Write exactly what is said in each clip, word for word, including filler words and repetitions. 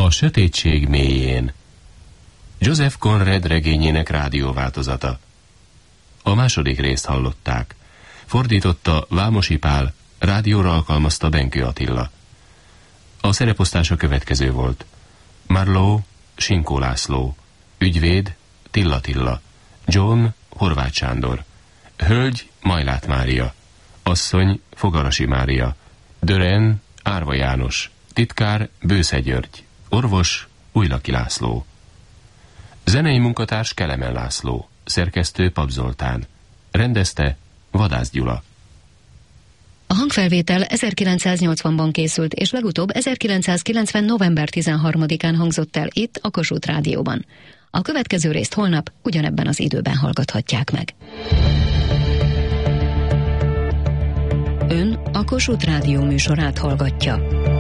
A sötétség mélyén. Joseph Conrad regényének rádióváltozata. A második részt hallották. Fordította Vámosi Pál, rádióra alkalmazta Benkő Attila. A szereposztás a következő volt. Marlowe, Sinkó László. Ügyvéd, Tilla Tilla. John, Horváth Sándor. Hölgy, Majlát Mária. Asszony, Fogarasi Mária. Dören, Árva János. Titkár, Bősze György. Orvos, Újlaki László. Zenei munkatárs Kelemen László. Szerkesztő Pap Zoltán. Rendezte Vadász Gyula. A hangfelvétel ezerkilencszáznyolcvanban készült, és legutóbb ezerkilencszázkilencven. november tizenharmadikán hangzott el itt a Kossuth Rádióban. A következő részt holnap ugyanebben az időben hallgathatják meg. Ön a Kossuth Rádió műsorát hallgatja.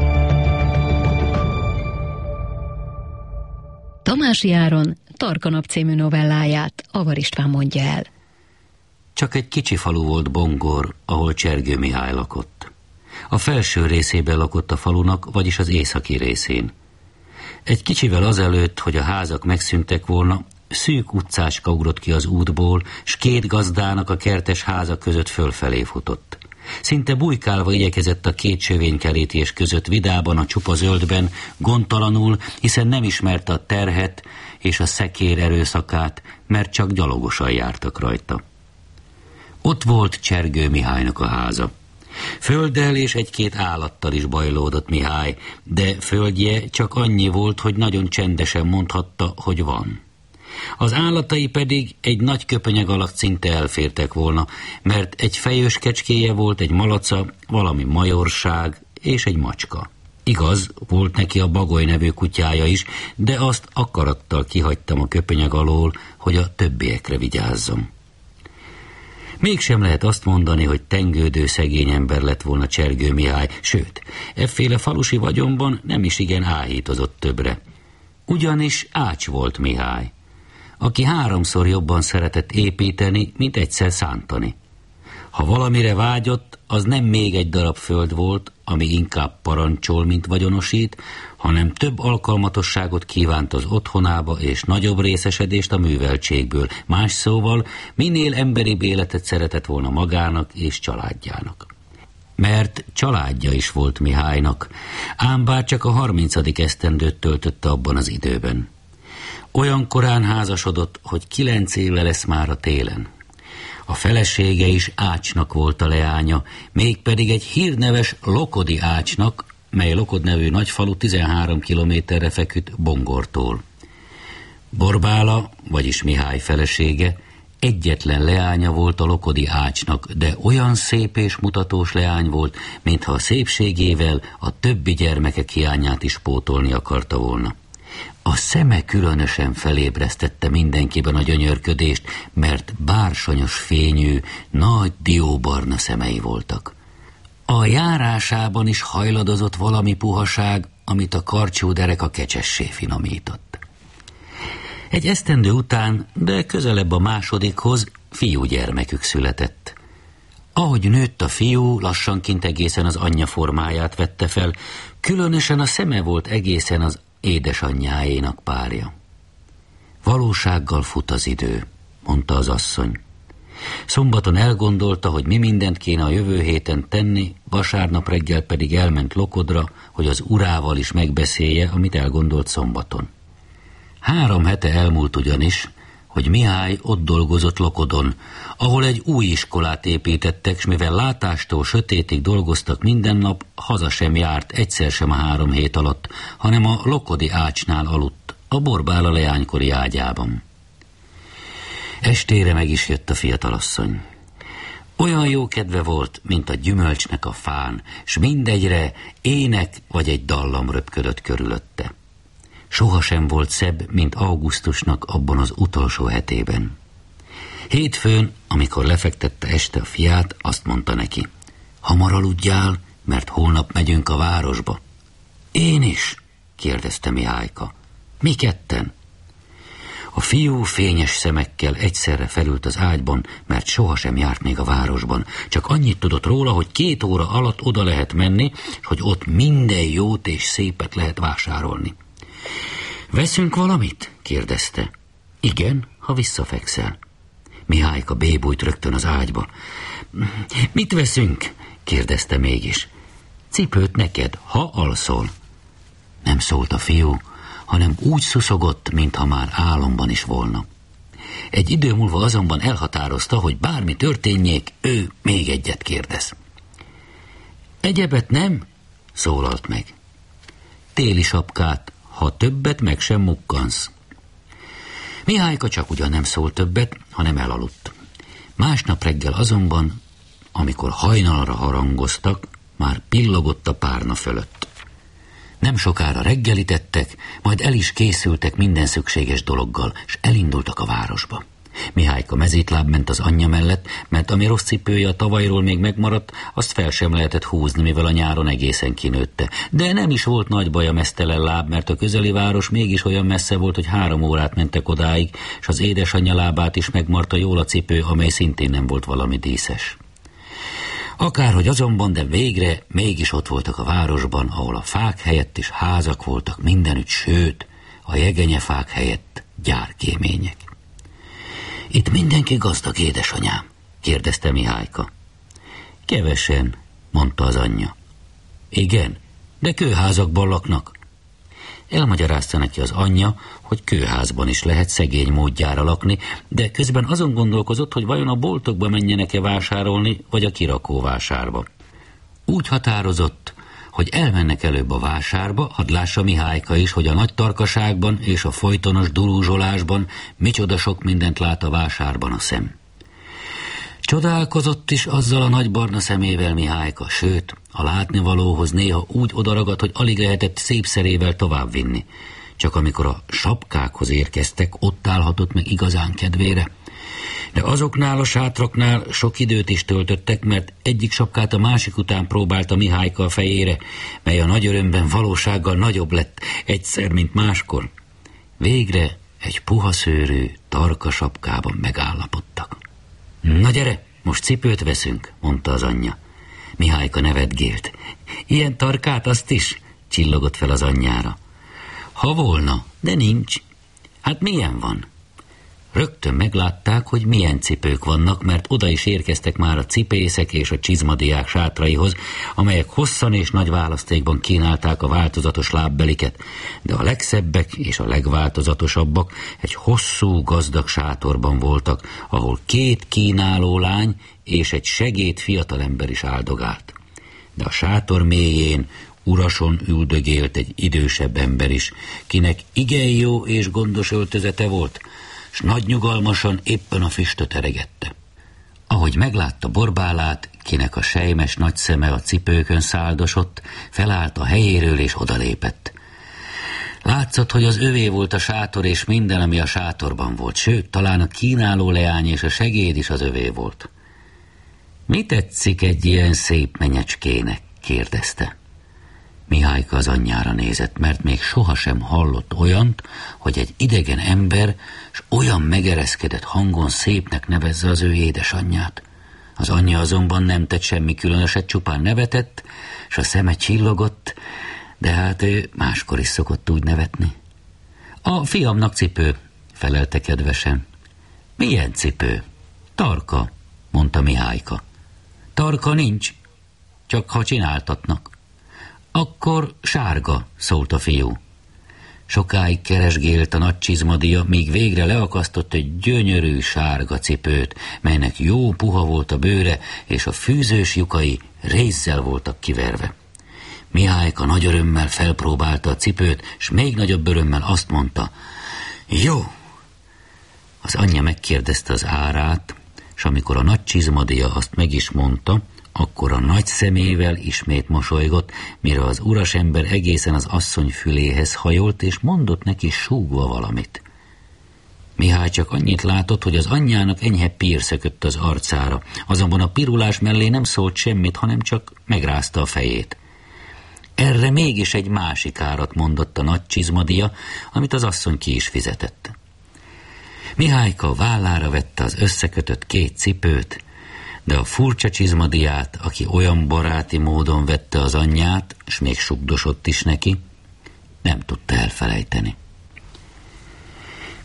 Tamási Áron Tarkanap című novelláját Avar István mondja el. Csak egy kicsi falu volt Bongor, ahol Csergő Mihály lakott. A felső részében lakott a falunak, vagyis az északi részén. Egy kicsivel azelőtt, hogy a házak megszűntek volna, szűk utcácska ugrott ki az útból, s két gazdának a kertes házak között fölfelé futott. Szinte bujkálva igyekezett a két sövénykerítés között vidában, a csupa zöldben, gondtalanul, hiszen nem ismerte a terhet és a szekér erőszakát, mert csak gyalogosan jártak rajta. Ott volt Csergő Mihálynak a háza. Földdel és egy-két állattal is bajlódott Mihály, de földje csak annyi volt, hogy nagyon csendesen mondhatta, hogy van. Az állatai pedig egy nagy köpenyeg alatt szinte elfértek volna, mert egy fejős kecskéje volt, egy malaca, valami majorság és egy macska. Igaz, volt neki a Bagoly nevű kutyája is, de azt akarattal kihagytam a köpenyeg alól, hogy a többiekre vigyázzam. Mégsem lehet azt mondani, hogy tengődő szegény ember lett volna Csergő Mihály, sőt, efféle falusi vagyonban nem is igen áhítozott többre. Ugyanis ács volt Mihály, aki háromszor jobban szeretett építeni, mint egyszer szántani. Ha valamire vágyott, az nem még egy darab föld volt, ami inkább parancsol, mint vagyonosít, hanem több alkalmatosságot kívánt az otthonába és nagyobb részesedést a műveltségből. Más szóval, minél emberibb életet szeretett volna magának és családjának. Mert családja is volt Mihálynak, ám bár csak a harmincadik esztendőt töltötte abban az időben. Olyan korán házasodott, hogy kilenc éve lesz már a télen. A felesége is Ácsnak volt a leánya, mégpedig egy hírneves Lokodi Ácsnak, mely Lokod nevű nagyfalu tizenhárom kilométerre feküdt Bongortól. Borbála, vagyis Mihály felesége, egyetlen leánya volt a Lokodi Ácsnak, de olyan szép és mutatós leány volt, mintha a szépségével a többi gyermekek hiányát is pótolni akarta volna. A szeme különösen felébresztette mindenkiben a gyönyörködést, mert bársonyos fényű, nagy dióbarna szemei voltak. A járásában is hajladozott valami puhaság, amit a karcsú derek a kecsessé finomított. Egy esztendő után, de közelebb a másodikhoz fiúgyermekük született. Ahogy nőtt a fiú, lassanként egészen az anyja formáját vette fel, különösen a szeme volt egészen az édesanyjáénak párja. Valósággal fut az idő, mondta az asszony. Szombaton elgondolta, hogy mi mindent kéne a jövő héten tenni, vasárnap reggel pedig elment Lokodra, hogy az urával is megbeszélje, amit elgondolt szombaton. Három hete elmúlt ugyanis, hogy Mihály ott dolgozott Lokodon, ahol egy új iskolát építettek, s mivel látástól sötétig dolgoztak minden nap, haza sem járt egyszer sem a három hét alatt, hanem a Lokodi Ácsnál aludt, a Borbála leánykori ágyában. Estére meg is jött a fiatalasszony. Olyan jó kedve volt, mint a gyümölcsnek a fán, s mindegyre ének vagy egy dallam röpködött körülötte. Sohasem volt szebb, mint augusztusnak abban az utolsó hetében. Hétfőn, amikor lefektette este a fiát, azt mondta neki: hamar aludjál, mert holnap megyünk a városba. Én is? kérdezte Mihályka. Mi ketten? A fiú fényes szemekkel egyszerre felült az ágyban, mert sohasem járt még a városban. Csak annyit tudott róla, hogy két óra alatt oda lehet menni, hogy ott minden jót és szépet lehet vásárolni. Veszünk valamit? kérdezte. Igen, ha visszafekszel. Mihályka bébújt rögtön az ágyba. Mit veszünk? kérdezte mégis. Cipőt neked, ha alszol. Nem szólt a fiú, hanem úgy szuszogott, mintha már álomban is volna. Egy idő múlva azonban elhatározta, hogy bármi történjék, ő még egyet kérdez. Egyebet nem? Szólalt meg. Téli sapkát, ha többet meg sem mukkansz. Mihályka csak ugyan nem szólt többet, hanem elaludt. Másnap reggel azonban, amikor hajnalra harangoztak, már pillogott a párna fölött. Nem sokára reggelítettek, majd el is készültek minden szükséges dologgal, s elindultak a városba. Mihályka mezítláb ment az anyja mellett, mert ami rossz cipője a tavalyról még megmaradt, azt fel sem lehetett húzni, mivel a nyáron egészen kinőtte. De nem is volt nagy baj a meztelen láb, mert a közeli város mégis olyan messze volt, hogy három órát mentek odáig, és az édesanyja lábát is megmarta jól a cipő, amely szintén nem volt valami díszes. Akárhogy azonban, de végre mégis ott voltak a városban, ahol a fák helyett is házak voltak mindenütt, sőt, a jegenyefák helyett gyárkémények. Itt mindenki gazdag, édesanyám? kérdezte Mihályka. Kevesen, mondta az anyja. Igen, de kőházakban laknak. Elmagyarázta neki az anyja, hogy kőházban is lehet szegény módjára lakni, de közben azon gondolkozott, hogy vajon a boltokba menjenek-e vásárolni, vagy a kirakóvásárba. Úgy határozott, hogy elmennek előbb a vásárba, hadd lássa Mihályka is, hogy a nagy tarkaságban és a folytonos durúzsolásban micsoda sok mindent lát a vásárban a szem. Csodálkozott is azzal a nagy barna szemével Mihályka, sőt, a látnivalóhoz néha úgy odaragadt, hogy alig lehetett szép szerével tovább vinni. Csak amikor a sapkákhoz érkeztek, ott állhatott meg igazán kedvére. De azoknál a sátraknál sok időt is töltöttek, mert egyik sapkát a másik után próbálta Mihályka a fejére, mely a nagy örömben valósággal nagyobb lett egyszer, mint máskor. Végre egy puha szőrű, tarka sapkában megállapodtak. Na gyere, most cipőt veszünk, mondta az anyja. Mihályka nevetgélt. Ilyen tarkát azt is? Csillogott fel az anyjára. Ha volna, de nincs. Hát milyen van? Rögtön meglátták, hogy milyen cipők vannak, mert oda is érkeztek már a cipészek és a csizmadiák sátraihoz, amelyek hosszan és nagy választékban kínálták a változatos lábbeliket, de a legszebbek és a legváltozatosabbak egy hosszú, gazdag sátorban voltak, ahol két kínáló lány és egy segéd fiatalember is áldogált. De a sátor mélyén urason üldögélt egy idősebb ember is, kinek igen jó és gondos öltözete volt, s nagy nyugalmasan éppen a füstöt eregette. Ahogy meglátta Borbálát, kinek a sejmes nagy szeme a cipőkön száldosott, felállt a helyéről és odalépett. Látszott, hogy az övé volt a sátor és minden, ami a sátorban volt, sőt, talán a kínáló leány és a segéd is az övé volt. Mi tetszik egy ilyen szép menyecskének? kérdezte. Mihályka az anyjára nézett, mert még sohasem hallott olyant, hogy egy idegen ember s olyan megereszkedett hangon szépnek nevezze az ő édesanyját. Az anyja azonban nem tett semmi különöset, csupán nevetett, s a szeme csillogott, de hát ő máskor is szokott úgy nevetni. A fiamnak cipő, felelte kedvesen. Milyen cipő? Tarka, mondta Mihályka. Tarka nincs, csak ha csináltatnak. Akkor sárga, szólt a fiú. Sokáig keresgélt a nagy csizmadia, míg végre leakasztott egy gyönyörű sárga cipőt, melynek jó puha volt a bőre, és a fűzős lyukai rézzel voltak kiverve. Mihályka nagy örömmel felpróbálta a cipőt, s még nagyobb örömmel azt mondta, jó. Az anyja megkérdezte az árát, s amikor a nagy csizmadia azt meg is mondta, akkor a nagy szemével ismét mosolygott, mire az urasember egészen az asszony füléhez hajolt, és mondott neki súgva valamit. Mihály csak annyit látott, hogy az anyjának enyhe pír szökött az arcára, azonban a pirulás mellé nem szólt semmit, hanem csak megrázta a fejét. Erre mégis egy másik árat mondott a nagy csizmadia, amit az asszony ki is fizetett. Mihályka vállára vette az összekötött két cipőt, de a furcsa csizmadiát, aki olyan baráti módon vette az anyját, s még sugdosott is neki, nem tudta elfelejteni.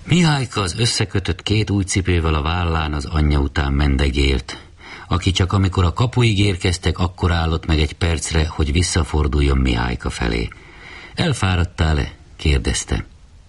Mihályka az összekötött két új cipővel a vállán az anyja után mendegélt, aki csak amikor a kapuig érkeztek, akkor állott meg egy percre, hogy visszaforduljon Mihályka felé. Elfáradtál-e? kérdezte.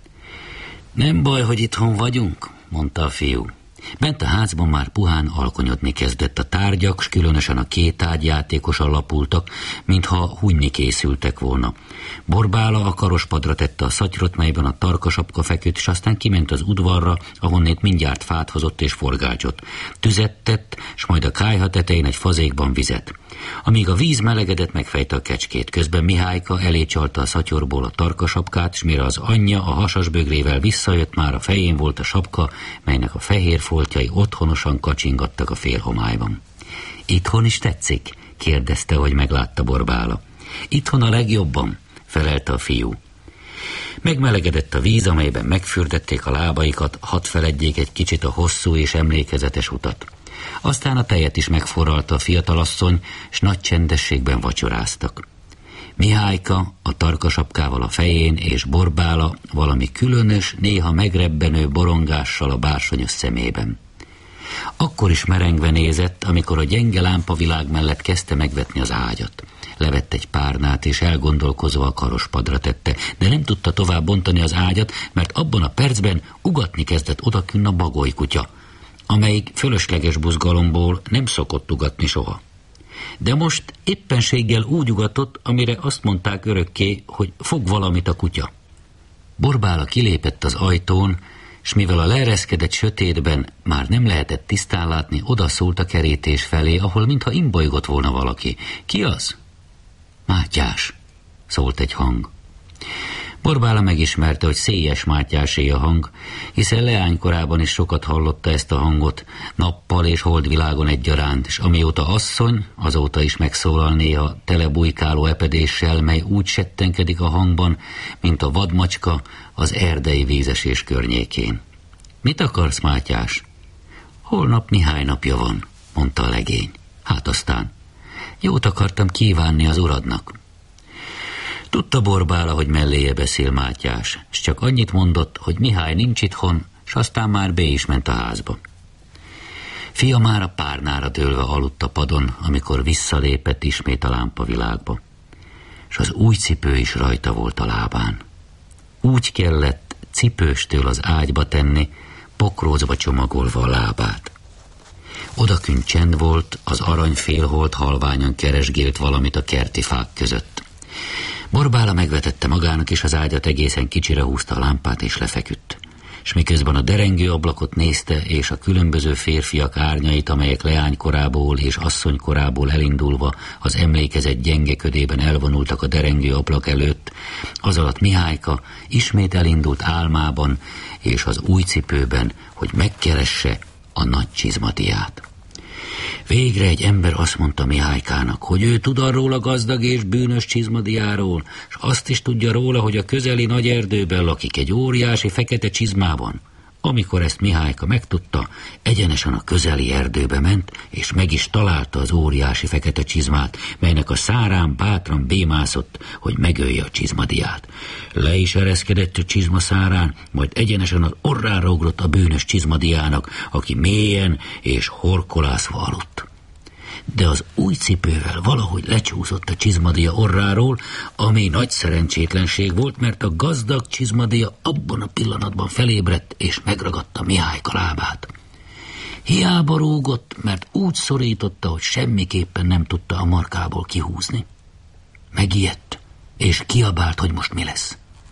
Nem baj, hogy itthon vagyunk, mondta a fiú. Bent a házban már puhán alkonyodni kezdett, a tárgyak, s különösen a két ágyjátékosan lapultak, mintha hunyni készültek volna. Borbála a karospadra tette a szatyrot, melyben a tarkasapka feküdt, és aztán kiment az udvarra, ahonnét mindjárt fát hozott és forgácsot. Tüzet tett, s majd a kályha tetején egy fazékban vizet. Amíg a víz melegedett, megfejte a kecskét. Közben Mihályka elé csalta a szatyorból a tarkasapkát, s mire az anyja a hasasbögrével visszajött, már a fején volt a sapka, melynek a fehér foltjai otthonosan kacsingattak a félhomályban. Itthon is tetszik? kérdezte, hogy meglátta Borbála. Itthon a legjobban, felelte a fiú. Megmelegedett a víz, amelyben megfürdették a lábaikat, hadd feledjék egy kicsit a hosszú és emlékezetes utat. Aztán a tejet is megforralta a fiatalasszony, s nagy csendességben vacsoráztak. Mihályka a tarkasapkával a fején, és Borbála valami különös, néha megrebbenő borongással a bársonyos szemében. Akkor is merengve nézett, amikor a gyenge lámpavilág mellett kezdte megvetni az ágyat. Levett egy párnát, és elgondolkozva a karospadra tette, de nem tudta tovább bontani az ágyat, mert abban a percben ugatni kezdett odakünn a bagolykutya, amelyik fölösleges buzgalomból nem szokott ugatni soha. De most éppenséggel úgy ugatott, amire azt mondták örökké, hogy fog valamit a kutya. Borbála kilépett az ajtón, s mivel a leereszkedett sötétben már nem lehetett tisztán látni, odaszólt a kerítés felé, ahol mintha imbolygott volna valaki. Ki az? Mátyás, szólt egy hang. Borbála megismerte, hogy Szélyes Mátyásé a hang, hiszen leánykorában is sokat hallotta ezt a hangot, nappal és holdvilágon egyaránt, és amióta asszony, azóta is megszólal néha telebujkáló epedéssel, mely úgy settenkedik a hangban, mint a vadmacska az erdei vízesés környékén. Mit akarsz, Mátyás? Holnap néhány napja van, mondta a legény. Hát aztán. Jót akartam kívánni az uradnak. Tudta Borbála, hogy melléje beszél Mátyás, s csak annyit mondott, hogy Mihály nincs itthon, s aztán már be is ment a házba. Fia már a párnára dőlve aludt a padon, amikor visszalépett ismét a lámpavilágba, s az új cipő is rajta volt a lábán. Úgy kellett cipőstől az ágyba tenni, pokrózba csomagolva a lábát. Odakünt csend volt, az arany félholt halványan keresgélt valamit a kerti fák között. Borbála megvetette magának, és az ágyat egészen kicsire húzta a lámpát, és lefeküdt. S miközben a derengő ablakot nézte, és a különböző férfiak árnyait, amelyek leánykorából és asszonykorából elindulva az emlékezet gyenge ködében elvonultak a derengő ablak előtt, az alatt Mihályka ismét elindult álmában és az új cipőben, hogy megkeresse a nagy csizmadiát. Végre egy ember azt mondta Mihálykának, hogy ő tud arról a gazdag és bűnös csizmadiáról, és azt is tudja róla, hogy a közeli nagy erdőben lakik egy óriási fekete csizmában. Amikor ezt Mihályka megtudta, egyenesen a közeli erdőbe ment, és meg is találta az óriási fekete csizmát, melynek a szárán bátran bémászott, hogy megölje a csizmadiát. Le is ereszkedett a csizma szárán, majd egyenesen az orrára ugrott a bűnös csizmadiának, aki mélyen és horkolászva aludt. De az új cipővel valahogy lecsúszott a csizmadia orráról, ami nagy szerencsétlenség volt, mert a gazdag csizmadia abban a pillanatban felébredt, és megragadta Mihályka lábát. Hiába rúgott, mert úgy szorította, hogy semmiképpen nem tudta a markából kihúzni. Megijedt, és kiabált, hogy most mi lesz.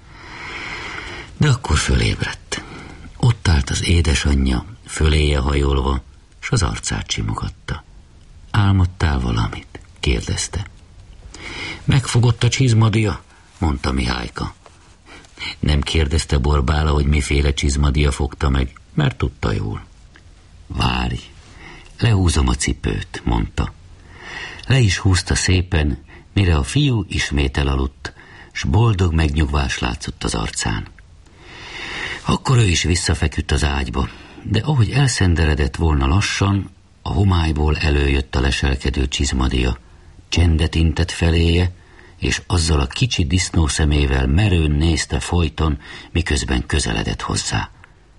De akkor fölébredt. Ott állt az édesanyja, föléje hajolva, s az arcát simogatta. Álmodtál valamit? kérdezte. Megfogott a csizmadia, mondta Mihályka. Nem kérdezte Borbála, hogy miféle csizmadia fogta meg, mert tudta jól. Várj, lehúzom a cipőt, mondta. Le is húzta szépen, mire a fiú ismét elaludt, s boldog megnyugvás látszott az arcán. Akkor ő is visszafeküdt az ágyba, de ahogy elszenderedett volna lassan, a homályból előjött a leselkedő csizmadia, csendet intett feléje, és azzal a kicsi disznószemével merőn nézte folyton, miközben közeledett hozzá.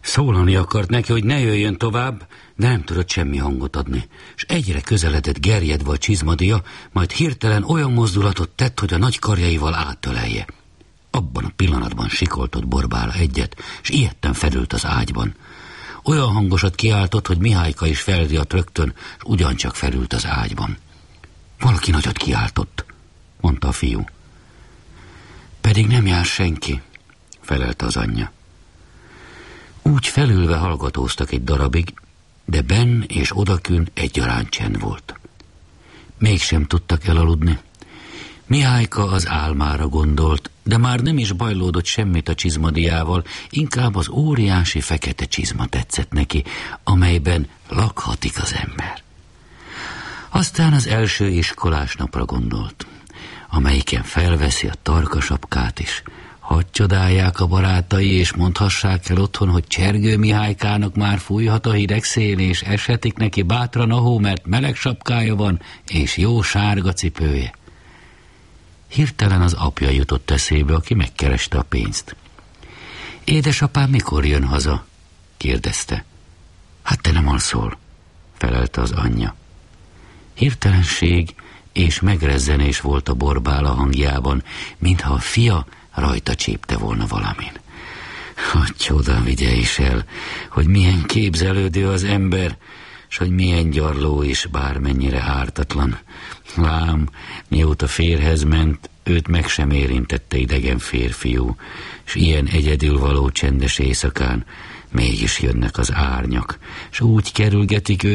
Szólani akart neki, hogy ne jöjjön tovább, de nem tudott semmi hangot adni, és egyre közeledett gerjedve a csizmadia, majd hirtelen olyan mozdulatot tett, hogy a nagy karjaival átölelje. Abban a pillanatban sikoltott Borbála egyet, és ijedten felült az ágyban. Olyan hangosat kiáltott, hogy Mihályka is felriadt rögtön, és ugyancsak felült az ágyban. Valaki nagyot kiáltott, mondta a fiú. Pedig nem jár senki, felelte az anyja. Úgy felülve hallgatóztak egy darabig, de benn és odakün egyaránt csend volt. Mégsem tudtak elaludni. Mihályka az álmára gondolt, de már nem is bajlódott semmit a csizmadiával, inkább az óriási fekete csizma tetszett neki, amelyben lakhatik az ember. Aztán az első iskolás napra gondolt, amelyiken felveszi a tarkasapkát is. Hadd csodálják a barátai, és mondhassák el otthon, hogy Csergő Mihálykának már fújhat a hideg szél, és eshetik neki bátran a hó, mert meleg sapkája van, és jó sárga cipője. Hirtelen az apja jutott eszébe, aki megkereste a pénzt. Édesapám mikor jön haza? Kérdezte. Hát te nem alszol, felelte az anyja. Hirtelenség és megrezzenés volt a Borbála hangjában, mintha a fia rajta csípte volna valamin. A csoda vigye is el, hogy milyen képzelődő az ember, s hogy milyen gyarló is, bármennyire ártatlan. Lám, mióta férhez ment, őt meg sem érintette idegen férfiú, s ilyen egyedül való csendes éjszakán mégis jönnek az árnyak, s úgy kerülgetik őt,